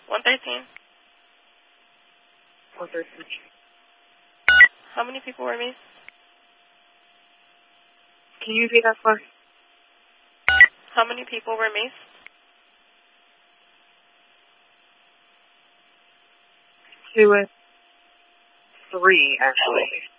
113. 113. How many people were maced? Can you repeat that for us? How many people were maced? 2 and 3, actually.